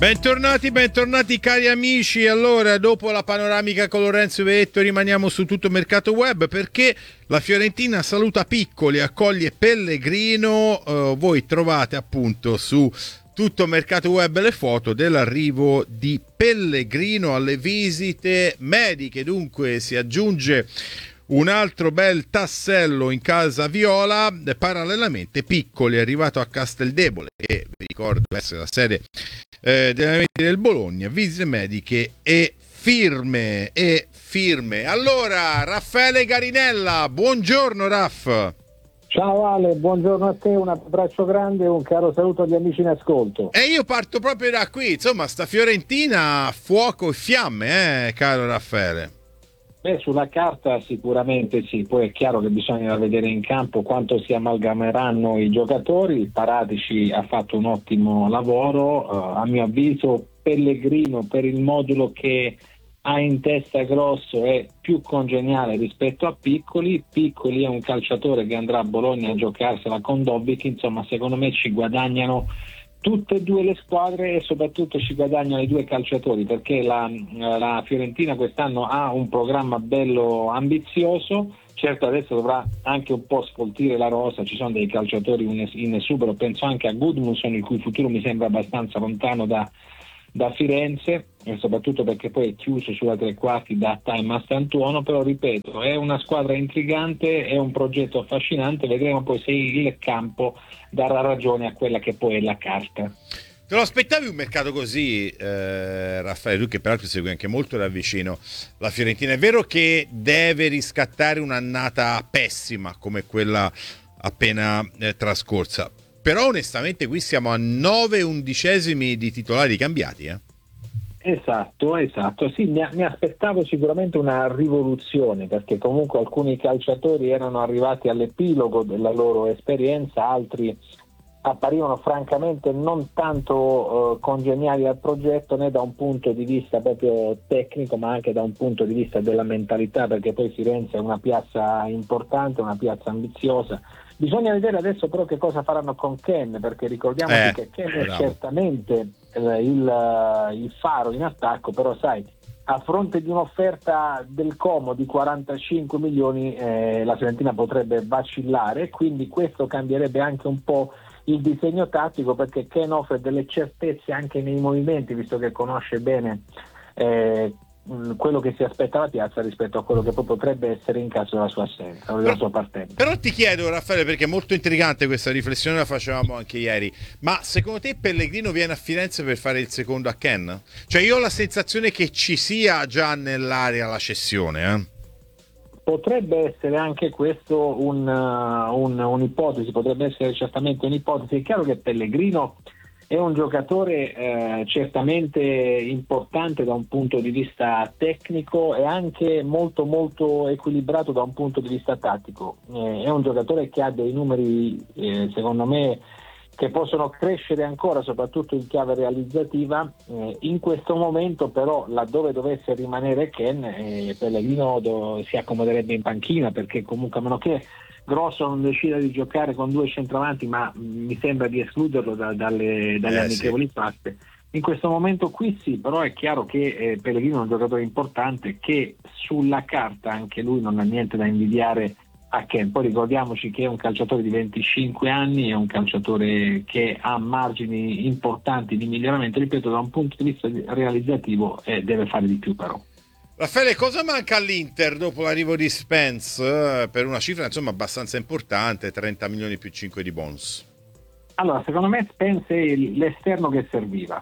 Bentornati cari amici. Allora, dopo la panoramica con Lorenzo Vetto rimaniamo su tutto mercato web, perché la Fiorentina saluta Piccoli, accoglie Pellegrino. Voi trovate appunto su tutto mercato web le foto dell'arrivo di Pellegrino alle visite mediche. Dunque si aggiunge un altro bel tassello in casa viola. Parallelamente Piccoli è arrivato a Casteldebole, che vi ricordo essere la sede della del Bologna. Visite mediche e firme. Allora, Raffaele Garinella, buongiorno Raff. Ciao Ale, buongiorno a te, un abbraccio grande e un caro saluto agli amici in ascolto. E io parto proprio da qui, insomma, sta Fiorentina a fuoco e fiamme, caro Raffaele. Beh, sulla carta sicuramente sì, poi è chiaro che bisogna vedere in campo quanto si amalgameranno i giocatori. Paratici ha fatto un ottimo lavoro, a mio avviso Pellegrino, per il modulo che ha in testa grosso, è più congeniale rispetto a Piccoli. Piccoli è un calciatore che andrà a Bologna a giocarsela con Dobbik, insomma secondo me ci guadagnano tutte e due le squadre e soprattutto ci guadagnano i due calciatori, perché la Fiorentina quest'anno ha un programma bello ambizioso. Certo adesso dovrà anche un po' sfoltire la rosa, ci sono dei calciatori in esubero, penso anche a Gudmundsson, il cui futuro mi sembra abbastanza lontano da Firenze, e soprattutto perché poi è chiuso sulla tre quarti da Time a Sant'Uono. Però ripeto, è una squadra intrigante, è un progetto affascinante, vedremo poi se il campo darà ragione a quella che poi è la carta. Te lo aspettavi un mercato così, Raffaele, tu che peraltro segui anche molto da vicino la Fiorentina? È vero che deve riscattare un'annata pessima come quella appena trascorsa, però onestamente qui siamo a 9/11 di titolari cambiati, Esatto, sì, mi aspettavo sicuramente una rivoluzione, perché comunque alcuni calciatori erano arrivati all'epilogo della loro esperienza, altri apparivano francamente non tanto congeniali al progetto, né da un punto di vista proprio tecnico ma anche da un punto di vista della mentalità, perché poi Firenze è una piazza importante, una piazza ambiziosa. Bisogna vedere adesso però che cosa faranno con Ken, perché ricordiamoci che Ken è certamente il faro in attacco, però sai, a fronte di un'offerta del Como di 45 milioni la Fiorentina potrebbe vacillare, quindi questo cambierebbe anche un po' il disegno tattico, perché Ken offre delle certezze anche nei movimenti, visto che conosce bene quello che si aspetta la piazza rispetto a quello che poi potrebbe essere in caso della sua assenza o della sua partenza. Però ti chiedo, Raffaele, perché è molto intrigante questa riflessione, la facevamo anche ieri, ma secondo te Pellegrino viene a Firenze per fare il secondo a Ken? Cioè io ho la sensazione che ci sia già nell'area la cessione, Potrebbe essere anche questo un'ipotesi, potrebbe essere certamente un'ipotesi. È chiaro che Pellegrino è un giocatore certamente importante da un punto di vista tecnico e anche molto molto equilibrato da un punto di vista tattico. È un giocatore che ha dei numeri secondo me che possono crescere ancora, soprattutto in chiave realizzativa. In questo momento però, laddove dovesse rimanere Ken, Pellegrino si accomoderebbe in panchina, perché comunque a meno che Grosso non decida di giocare con due centravanti, ma mi sembra di escluderlo dalle amichevoli fatte. In questo momento qui sì, però è chiaro che Pellegrino è un giocatore importante che sulla carta anche lui non ha niente da invidiare a Ken. Poi ricordiamoci che è un calciatore di 25 anni, è un calciatore che ha margini importanti di miglioramento, ripeto, da un punto di vista realizzativo deve fare di più però. Raffaele, cosa manca all'Inter dopo l'arrivo di Spence per una cifra insomma abbastanza importante, 30 milioni più 5 di bonus? Allora, secondo me Spence è l'esterno che serviva.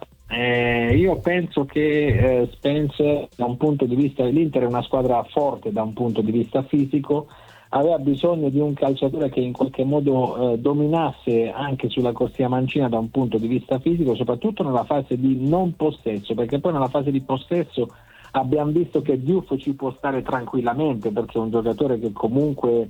Io penso che Spence, da un punto di vista, l'Inter è una squadra forte da un punto di vista fisico, aveva bisogno di un calciatore che in qualche modo dominasse anche sulla corsia mancina da un punto di vista fisico, soprattutto nella fase di non possesso, perché poi nella fase di possesso abbiamo visto che Diouf ci può stare tranquillamente, perché è un giocatore che comunque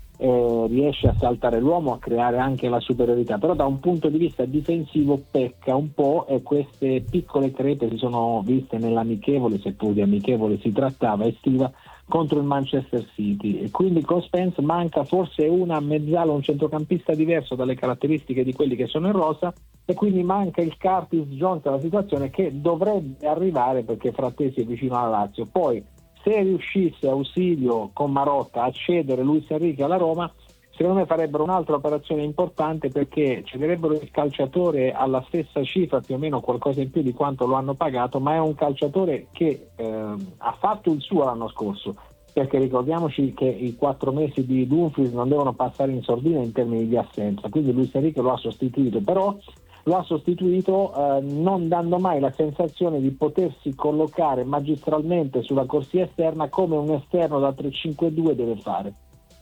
riesce a saltare l'uomo, a creare anche la superiorità, però da un punto di vista difensivo pecca un po', e queste piccole crepe si sono viste nell'amichevole, seppur di amichevole si trattava, estiva, contro il Manchester City. E quindi con Spence manca forse una mezzala, un centrocampista diverso dalle caratteristiche di quelli che sono in rosa, e quindi manca il Curtis Jones alla situazione, che dovrebbe arrivare perché Frattesi è vicino alla Lazio. Poi se riuscisse Ausilio con Marotta a cedere Luis Enrique alla Roma, secondo me farebbero un'altra operazione importante, perché cederebbero il calciatore alla stessa cifra, più o meno qualcosa in più di quanto lo hanno pagato, ma è un calciatore che ha fatto il suo l'anno scorso, perché ricordiamoci che i 4 mesi di Dumfries non devono passare in sordina in termini di assenza, quindi Luis Enrique lo ha sostituito, però lo ha sostituito non dando mai la sensazione di potersi collocare magistralmente sulla corsia esterna come un esterno da 3-5-2 deve fare.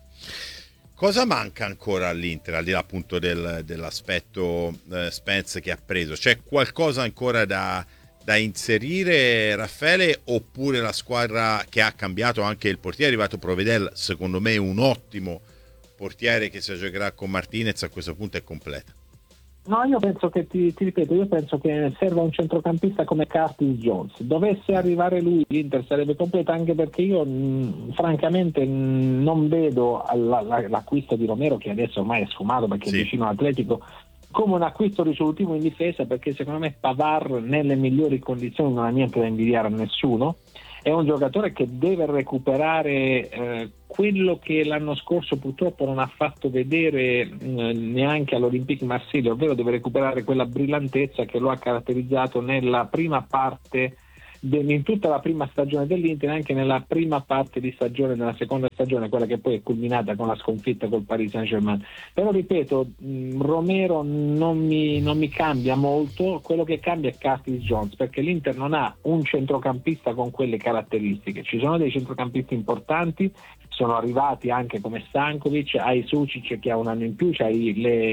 Cosa manca ancora all'Inter, al di là appunto dell'aspetto Spence che ha preso? C'è qualcosa ancora da inserire, Raffaele, oppure la squadra che ha cambiato anche il portiere, è arrivato Provedel, secondo me un ottimo portiere che si giocherà con Martinez, a questo punto è completa? No, io penso che, ti ripeto, io penso che serva un centrocampista come Curtis Jones. Dovesse arrivare lui, l'Inter sarebbe completa, anche perché io francamente non vedo l'acquisto di Romero, che adesso ormai è sfumato perché è vicino all'Atletico, come un acquisto risolutivo in difesa, perché secondo me Pavard nelle migliori condizioni non ha niente da invidiare a nessuno. È un giocatore che deve recuperare quello che l'anno scorso purtroppo non ha fatto vedere neanche all'Olympique Marsiglia, ovvero deve recuperare quella brillantezza che lo ha caratterizzato nella prima parte in tutta la prima stagione dell'Inter, anche nella prima parte di stagione, nella seconda stagione, quella che poi è culminata con la sconfitta col Paris Saint-Germain. Però ripeto, Romero non mi cambia molto, quello che cambia è Curtis Jones, perché l'Inter non ha un centrocampista con quelle caratteristiche. Ci sono dei centrocampisti importanti, sono arrivati anche come Stankovic, hai Sucic che ha un anno in più, c'hai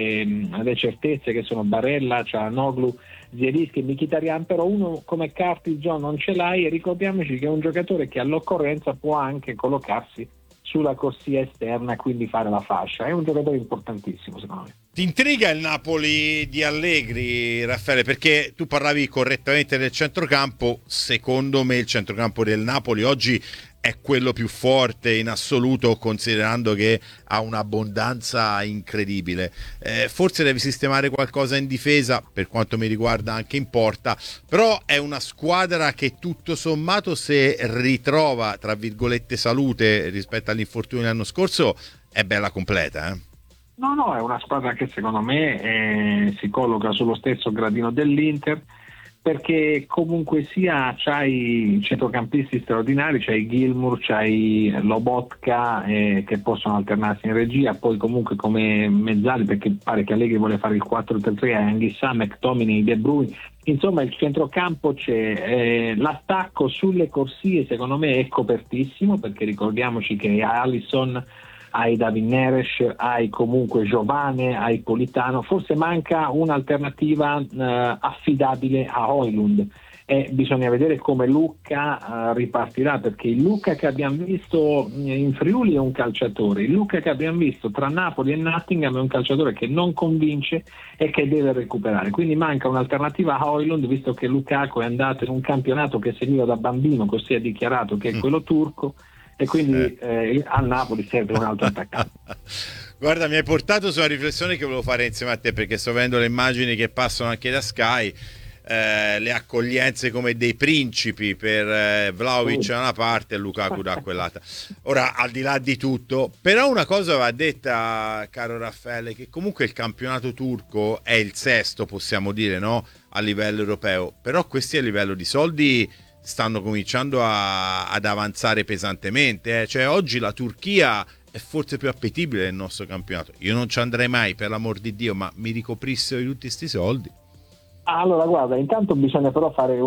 le certezze che sono Barella, Çalhanoğlu, Zielinski e Mkhitaryan, però uno come Curtis Jones non ce l'hai, e ricordiamoci che è un giocatore che all'occorrenza può anche collocarsi sulla corsia esterna, quindi fare la fascia. È un giocatore importantissimo secondo me. Ti intriga il Napoli di Allegri, Raffaele? Perché tu parlavi correttamente del centrocampo, secondo me il centrocampo del Napoli oggi è quello più forte in assoluto, considerando che ha un'abbondanza incredibile. Forse devi sistemare qualcosa in difesa, per quanto mi riguarda anche in porta, però è una squadra che tutto sommato, se ritrova tra virgolette salute rispetto all'infortunio dell'anno scorso, è bella completa, eh? No, è una squadra che secondo me si colloca sullo stesso gradino dell'Inter, perché comunque sia c'hai centrocampisti straordinari, c'hai Gilmour, c'hai Lobotka che possono alternarsi in regia, poi comunque come mezzali, perché pare che Allegri vuole fare il 4-3-3, hai Anghissà, McTominay, De Bruyne, insomma il centrocampo c'è, l'attacco sulle corsie secondo me è copertissimo, perché ricordiamoci che Alisson, hai David Neres, hai comunque Giovane, hai Politano, forse manca un'alternativa affidabile a Højlund, e bisogna vedere come Lucca ripartirà, perché il Lucca che abbiamo visto in Friuli è un calciatore, il Lucca che abbiamo visto tra Napoli e Nottingham è un calciatore che non convince e che deve recuperare, quindi manca un'alternativa a Højlund, visto che Lukaku è andato in un campionato che seguiva da bambino, così ha dichiarato, che è quello turco, e quindi a Napoli serve un altro attaccante. Guarda, mi hai portato su una riflessione che volevo fare insieme a te, perché sto vedendo le immagini che passano anche da Sky, le accoglienze come dei principi per Vlahovic da una parte e Lukaku da quell'altra. Ora, al di là di tutto, però una cosa va detta, caro Raffaele, che comunque il campionato turco è il sesto, possiamo dire, no? A livello europeo, però questi a livello di soldi stanno cominciando ad avanzare pesantemente, Cioè oggi la Turchia è forse più appetibile del nostro campionato. Io non ci andrei mai, per l'amor di Dio, ma mi ricoprissero di tutti sti soldi. Allora guarda, intanto bisogna però fare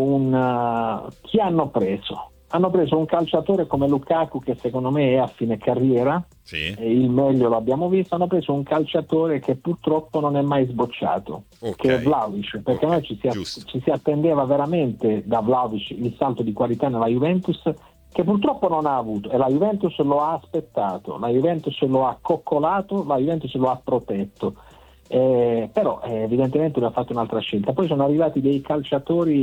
chi hanno preso? Hanno preso un calciatore come Lukaku, che secondo me è a fine carriera, sì. E il meglio l'abbiamo visto. Hanno preso un calciatore che purtroppo non è mai sbocciato, che è Vlahovic, perché noi ci si attendeva veramente da Vlahovic il salto di qualità nella Juventus, che purtroppo non ha avuto, e la Juventus lo ha aspettato, la Juventus lo ha coccolato, la Juventus lo ha protetto, Però evidentemente lui ha fatto un'altra scelta. Poi sono arrivati dei calciatori,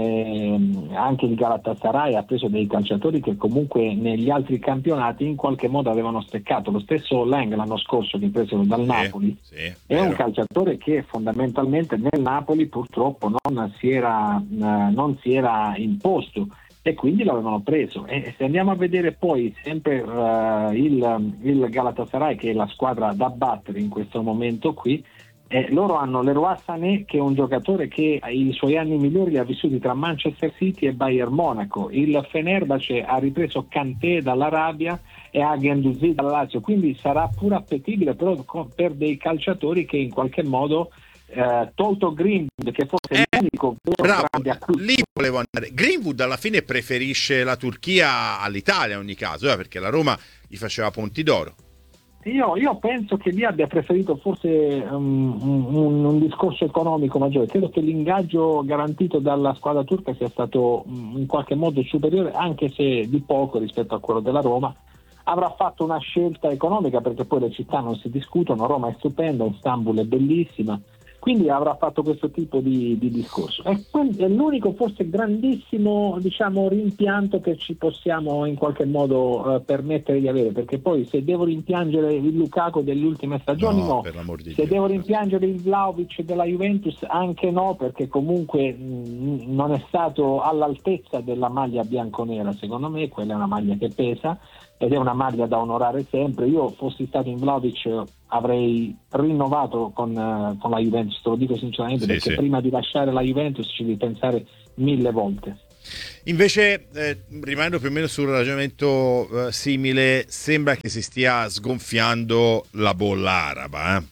anche il Galatasaray ha preso dei calciatori che comunque negli altri campionati in qualche modo avevano steccato. Lo stesso Lang l'anno scorso che presero dal Napoli è vero. un calciatore che fondamentalmente nel Napoli purtroppo non si era imposto, e quindi l'avevano preso. E se andiamo a vedere poi sempre il Galatasaray, che è la squadra da battere in questo momento qui, loro hanno Leroy Sané, che è un giocatore che i suoi anni migliori li ha vissuti tra Manchester City e Bayern Monaco. Il Fenerbahce ha ripreso Kanté dall'Arabia e ha Guendouzi dalla Lazio, quindi sarà pure appetibile però per dei calciatori che in qualche modo, tolto Greenwood, che forse è l'unico vero grande acquisto. Lì volevo andare. Greenwood alla fine preferisce la Turchia all'Italia in ogni caso, perché la Roma gli faceva Ponti d'Oro. Io penso che lì abbia preferito forse un discorso economico maggiore. Credo che l'ingaggio garantito dalla squadra turca sia stato in qualche modo superiore, anche se di poco rispetto a quello della Roma. Avrà fatto una scelta economica, perché poi le città non si discutono, Roma è stupenda, Istanbul è bellissima, quindi avrà fatto questo tipo di discorso. È l'unico forse grandissimo, diciamo, rimpianto che ci possiamo in qualche modo permettere di avere, perché poi se devo rimpiangere il Lukaku delle ultime stagioni no, per l'amor di se Dio. Devo rimpiangere il Vlahovic della Juventus anche no, perché comunque non è stato all'altezza della maglia bianconera, secondo me. Quella è una maglia che pesa ed è una maglia da onorare sempre. Io fossi stato in Vlahovic avrei rinnovato con la Juventus, te lo dico sinceramente, perché prima di lasciare la Juventus ci devi pensare 1000 volte. Invece, rimanendo più o meno sul ragionamento simile, sembra che si stia sgonfiando la bolla araba.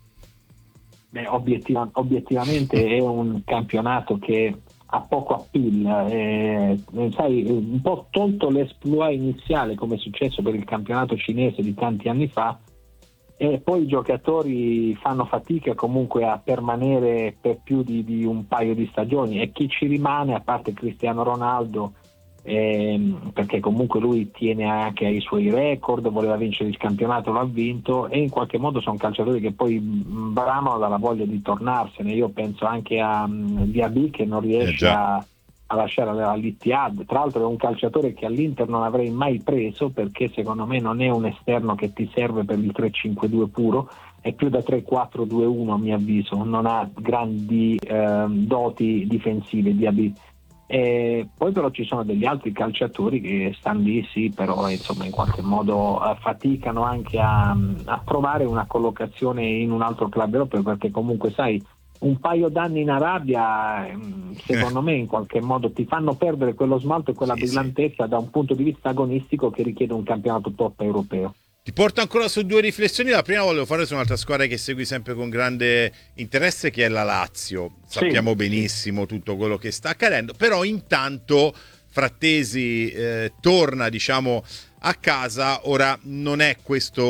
Beh, obiettivamente è un campionato che ha poco appeal, sai, un po' tolto l'esploit iniziale come è successo per il campionato cinese di tanti anni fa, e poi i giocatori fanno fatica comunque a permanere per più di un paio di stagioni, e chi ci rimane, a parte Cristiano Ronaldo, perché comunque lui tiene anche ai suoi record, voleva vincere il campionato, l'ha vinto, e in qualche modo sono calciatori che poi bramano dalla voglia di tornarsene. Io penso anche a Diaby, che non riesce a lasciare all'Ittihad. Tra l'altro è un calciatore che all'Inter non avrei mai preso, perché secondo me non è un esterno che ti serve per il 3-5-2 puro, è più da 3-4-2-1 a mio avviso, non ha grandi doti difensive Diaby. Poi però ci sono degli altri calciatori che stanno lì, sì, però insomma in qualche modo faticano anche a trovare una collocazione in un altro club europeo, perché comunque sai, un paio d'anni in Arabia secondo me in qualche modo ti fanno perdere quello smalto e quella brillantezza da un punto di vista agonistico che richiede un campionato top europeo. Ti porto ancora su due riflessioni. La prima volevo fare su un'altra squadra che segui sempre con grande interesse, che è la Lazio. Sappiamo benissimo tutto quello che sta accadendo, però intanto Frattesi torna, diciamo, a casa. Ora non è questo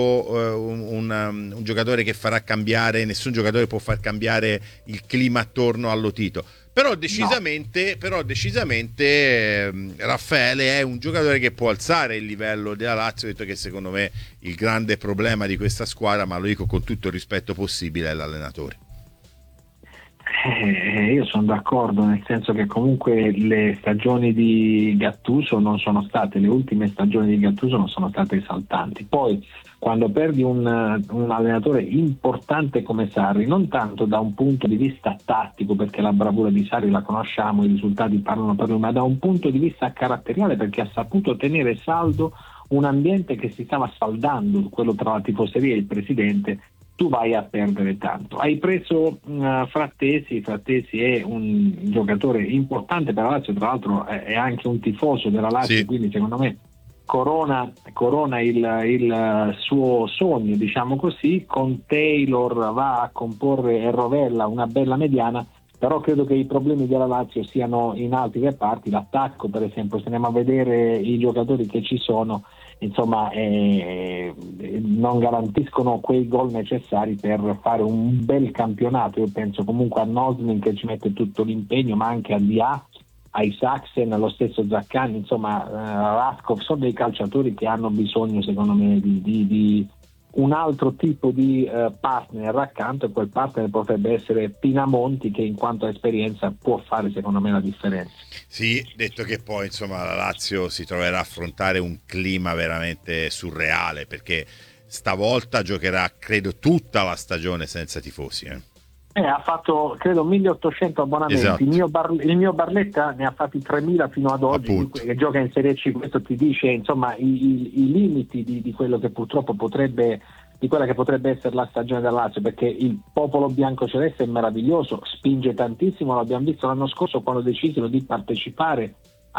un giocatore che farà cambiare, nessun giocatore può far cambiare il clima attorno allo Tito. Però decisamente Raffaele è un giocatore che può alzare il livello della Lazio. Ho detto che secondo me il grande problema di questa squadra, ma lo dico con tutto il rispetto possibile, è l'allenatore. Io sono d'accordo, nel senso che comunque le stagioni di Gattuso non sono state, le ultime stagioni di Gattuso non sono state esaltanti. Poi quando perdi un allenatore importante come Sarri, non tanto da un punto di vista tattico, perché la bravura di Sarri la conosciamo, i risultati parlano per lui, ma da un punto di vista caratteriale, perché ha saputo tenere saldo un ambiente che si stava saldando, quello tra la tifoseria e il presidente. Tu vai a perdere tanto. Hai preso Frattesi è un giocatore importante per la Lazio, tra l'altro è anche un tifoso della Lazio, quindi secondo me corona il suo sogno, diciamo così. Con Taylor va a comporre e Rovella una bella mediana, però credo che i problemi della Lazio siano in altri reparti. L'attacco, per esempio, se andiamo a vedere i giocatori che ci sono, insomma non garantiscono quei gol necessari per fare un bel campionato. Io penso comunque a Nosmin, che ci mette tutto l'impegno, ma anche a Dia, ai Saxen, lo stesso Zaccagni, insomma Raskov, sono dei calciatori che hanno bisogno secondo me di un altro tipo di partner accanto, e quel partner potrebbe essere Pinamonti, che in quanto a esperienza può fare secondo me la differenza. Sì, detto che poi insomma la Lazio si troverà a affrontare un clima veramente surreale, perché stavolta giocherà credo tutta la stagione senza tifosi. Ha fatto credo 1800 abbonamenti. Esatto. Il mio Barletta ne ha fatti 3000 fino ad oggi, che gioca in Serie C. Questo ti dice insomma i limiti di quello che purtroppo di quella che potrebbe essere la stagione del Lazio, perché il popolo biancoceleste è meraviglioso, spinge tantissimo. L'abbiamo visto l'anno scorso quando decisero di partecipare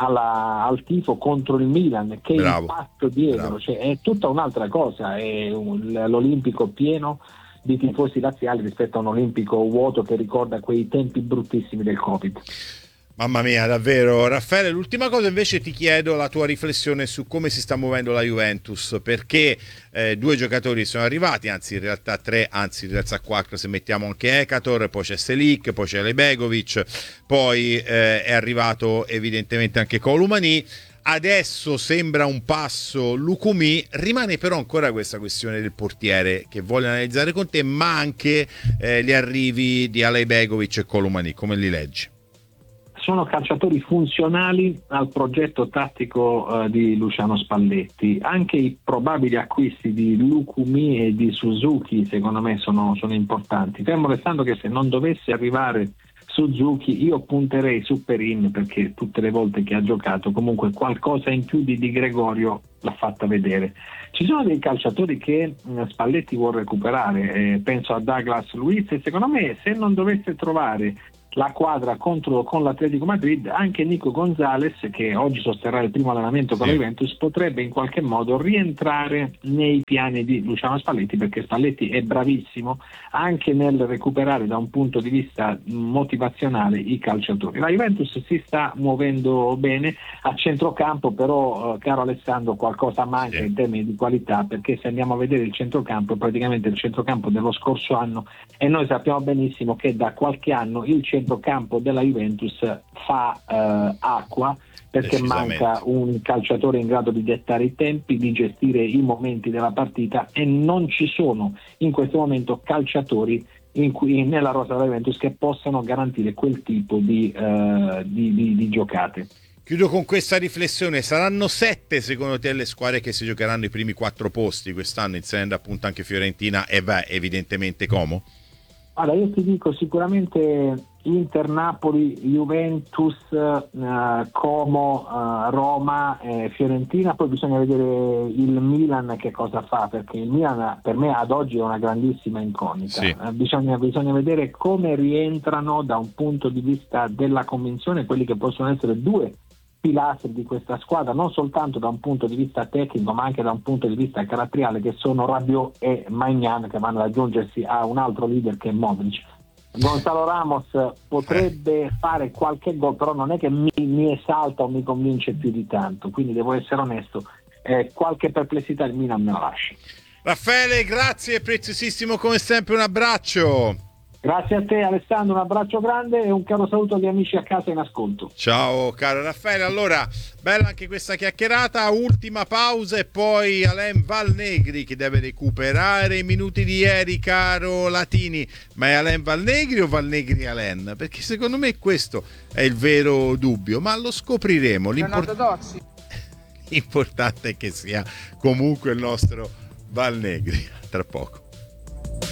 al tifo contro il Milan, che impatto dietro, cioè, è tutta un'altra cosa, è l'Olimpico pieno di tifosi laziali rispetto a un Olimpico vuoto che ricorda quei tempi bruttissimi del Covid. Mamma mia, davvero. Raffaele, l'ultima cosa invece ti chiedo la tua riflessione su come si sta muovendo la Juventus, perché 2 giocatori sono arrivati, anzi in realtà 3, anzi in realtà 4 se mettiamo anche Ekator, poi c'è Selic, poi c'è Lebegovic, poi è arrivato evidentemente anche Columani. Adesso sembra un passo Lukumi, rimane però ancora questa questione del portiere che voglio analizzare con te, ma anche gli arrivi di Alejbegovic e Columani, come li leggi? Sono calciatori funzionali al progetto tattico di Luciano Spalletti. Anche i probabili acquisti di Lukumi e di Suzuki secondo me sono importanti, fermo restando che se non dovesse arrivare Suzuki io punterei su Perin, perché tutte le volte che ha giocato comunque qualcosa in più di Gregorio l'ha fatta vedere. Ci sono dei calciatori che Spalletti vuole recuperare, penso a Douglas Luiz, e secondo me se non dovesse trovare la quadra con l'Atletico Madrid, anche Nico Gonzalez, che oggi sosterrà il primo allenamento con la Juventus, potrebbe in qualche modo rientrare nei piani di Luciano Spalletti, perché Spalletti è bravissimo anche nel recuperare da un punto di vista motivazionale i calciatori. La Juventus si sta muovendo bene a centrocampo, però caro Alessandro, qualcosa manca in termini di qualità, perché se andiamo a vedere il centrocampo, praticamente il centrocampo dello scorso anno, e noi sappiamo benissimo che da qualche anno il centrocampo della Juventus fa acqua, perché manca un calciatore in grado di dettare i tempi, di gestire i momenti della partita, e non ci sono in questo momento calciatori nella rosa della Juventus che possano garantire quel tipo di giocate. Chiudo con questa riflessione: saranno 7 secondo te le squadre che si giocheranno i primi 4 posti quest'anno, inserendo appunto anche Fiorentina e evidentemente Como? Allora, io ti dico sicuramente Inter, Napoli, Juventus, Como, Roma, Fiorentina. Poi bisogna vedere il Milan che cosa fa, perché il Milan per me ad oggi è una grandissima incognita. Bisogna vedere come rientrano da un punto di vista della convinzione quelli che possono essere 2 pilastri di questa squadra, non soltanto da un punto di vista tecnico ma anche da un punto di vista caratteriale, che sono Rabiot e Maignan, che vanno ad aggiungersi a un altro leader che è Modric. Gonzalo Ramos potrebbe fare qualche gol, però non è che mi esalta o mi convince più di tanto, quindi devo essere onesto, qualche perplessità il Milan me la lascia. Raffaele, grazie, preziosissimo come sempre, un abbraccio. Grazie a te Alessandro, un abbraccio grande e un caro saluto agli amici a casa in ascolto. Ciao caro Raffaele, allora bella anche questa chiacchierata, ultima pausa e poi Alain Valnegri che deve recuperare i minuti di ieri, caro Latini. Ma è Alain Valnegri o Valnegri Alain? Perché secondo me questo è il vero dubbio, ma lo scopriremo. L'importante è che sia comunque il nostro Valnegri. Tra poco.